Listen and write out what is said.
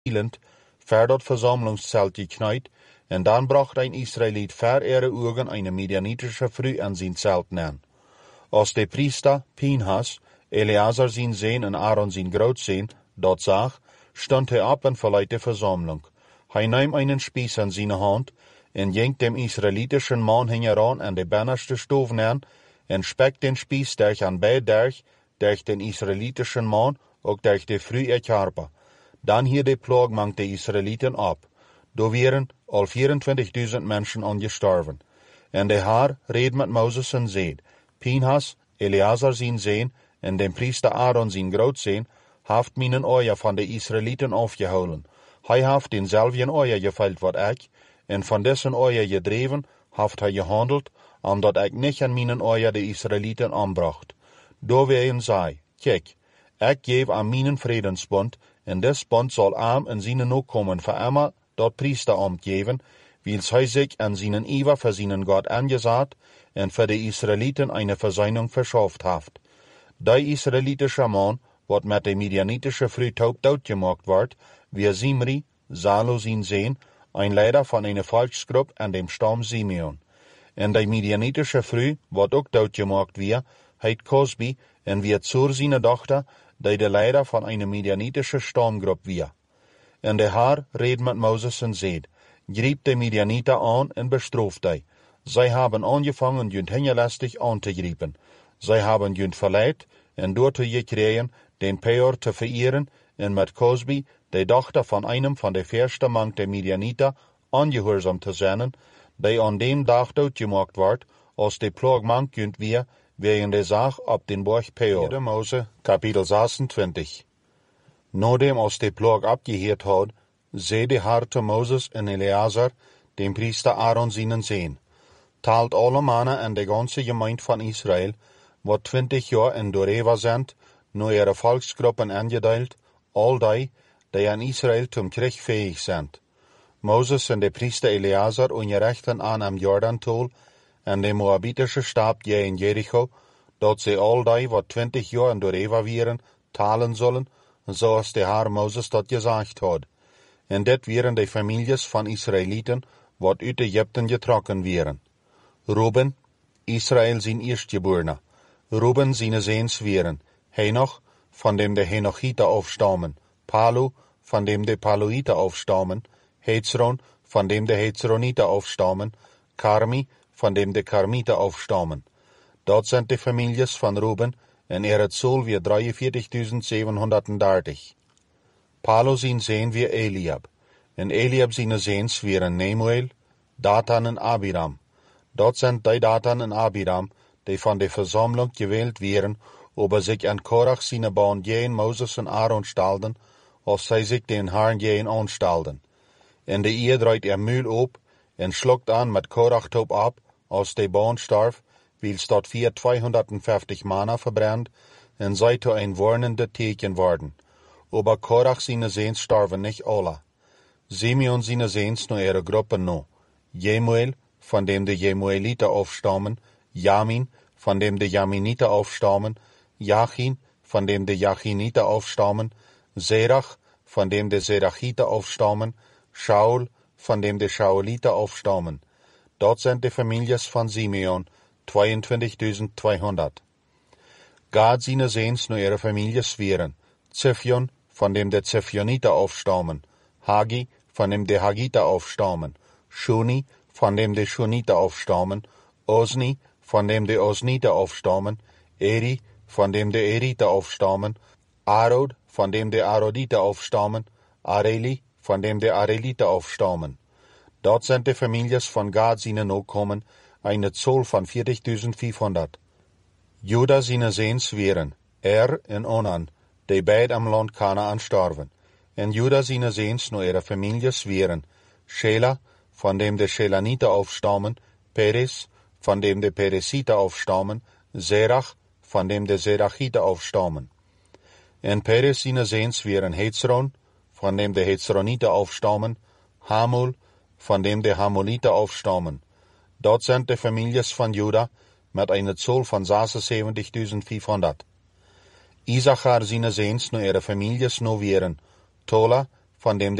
Elend vor das Versammlungszelt geknallt, und dann bracht ein Israelit vor ihre Augen eine midianitische Frau an sein Zelt nähen. Als der Priester Pinhas, Eleazar sein Sohn und Aaron sein Großsohn, dort sah, stand er ab und verleiht die Versammlung. Er nahm einen Spieß in seine Hand und ging dem israelitischen Mann heran an die bannerste Stufe nähen und speckt den Spieß durch an beide durch den israelitischen Mann und durch die Frau ihr Körper. Dann hier die Plage mangt die Israeliten ab. Da wären all 24.000 Menschen angestorben. Und der Herr redet mit Moses und sagt, Pinhas, Eleazar sein Sohn, und dem Priester Aaron sein Großsohn, haft meinen Euer von den Israeliten aufgeholen. Haft denselben Euer gefällt wat ich, und von dessen Euer gedreven, haft gehandelt, omdat ich nicht an meinen Euer die Israeliten anbracht. Da wer sei, kijk, ich gebe an meinen Friedensbund, und des Bund soll arm in seine Nachkommen für immer dort Priesteramt geben, weil hij sich an seinen Iver für seinen Gott angesagt und für die Israeliten eine Versöhnung verschafft haft. Der israelitische Mann, wat mit der midianitischen Frau taub gemacht wird, wie Simri, Salo sein Sohn, ein Leiter von einer Volksgruppe an dem Stamm Simeon. Und der midianitische Frau, wat auch taub gemacht wird, heit Cosbi und wird zur seine Tochter, die der Leiter von einer midianitischen Stammgruppe wird. Und der Herr redet mit Moses und sagt, grieb die Midianiter an und bestraft die. Sie haben angefangen, jünd hingelästig anzugreifen. Sie haben jünd verleiht und dort gekriegen, den Peor zu verehren und mit Cosbi, die Tochter von einem von der ersten Mann der Midianiter, angehorsam zu sein, die an dem Tag dort gemacht wird, als die Plage mangt jünd wir, wegen der Sache ab den Berg Peor. 4. Mose, Kapitel 26. Nachdem als die Plage abgehört hat, seh der Herr zu Moses und Eleazar, dem Priester Aaron seinen Sohn, teilt alle Männer an die ganze Gemeinde von Israel, wat 20 Jahre in Doreva sind, nur ihre Volksgruppen angeteilt, all die an Israel zum Krieg fähig sind. Moses und der Priester Eleazar unterrichten an am Jordantal, an dem moabitischen Stab je in Jericho, dort sie all die, wat 20 Jahre in Doreva wären, teilen sollen, so als der Herr Moses dort gesagt hat. Und das wären die Families von Israeliten, wat uit Ägypten getrokken wären. Ruben, Israel sein Erstgeborener. Ruben seine Sehns wären. Henoch, von dem die Henochiter aufstammen. Palu, von dem die Paluiter aufstammen. Hezron, von dem die Hezroniter aufstammen. Karmi, von dem die Karmiter aufstammen. Dort sind die Families von Ruben, und ihre Zahl wie 43.730. Palu sein Sohn wie Eliab. Und Eliab seine Sehns wären Nemuel, Datan und Abiram. Dort sind die Datan und Abiram, die von der Versammlung gewählt wären, ob sich an Korach seine Bahn gehen Moses und Aaron stalten, als sie sich den Herrn gehen anstalten. Und die Ehe dreht ihr Mühl ab und schluckt an mit Korach taub ab, als die Bahn starb, weil's dort 250 Manna verbrennt, und sei zu ein warnende Teken worden. Aber Korach seine Sehns starben nicht alle. Simeon seine Sehns nur ihre Gruppe no. Jemuel, von dem die Jemueliter aufstammen, Jamin, von dem die Jaminiter aufstammen, Jachin, von dem die Jachiniter aufstammen, Serach, von dem die Serachiter aufstammen, Shaul, von dem die Shauliter aufstammen. Dort sind die Families von Simeon, 22.200. Gad seine Sehns nur ihre Families wären, Ziphion, von dem die Ziphioniter aufstammen, Hagi, von dem die Hagiter aufstammen, Shuni, von dem die Shuniter aufstammen, Osni, von dem die Osniter aufstammen, Eri, von dem die Eriter aufstammen, Arod, von dem die Aroditer aufstammen, Areli, von dem die Areliter aufstammen. Dort sind die Families von Gad seine Nachkommen, eine Zahl von 40.500. Juda seine Sehns wären, und Onan, die beid am Land Kanaan starben. Und Juda seine Sehns nur ihre Families wären, Shela, von dem die Shelaniter aufstammen, Peres, von dem die Peresiter aufstammen, Serach, von dem die Serachiter aufstammen. Und Peres seine Sehns wären Hezron, von dem die Hezroniter aufstammen, Hamul, von dem die Hamuliter aufstammen. Dort sind die Families von Juda mit einer Zahl von 76.500. Isachar seine Sehns nur ihre Families no wären, Tola, von dem